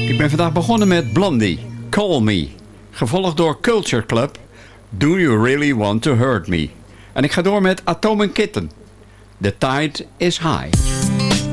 Ik ben vandaag begonnen met Blondie, Call Me. Gevolgd door Culture Club, Do You Really Want To Hurt Me. En ik ga door met Atomic Kitten, The Tide Is High.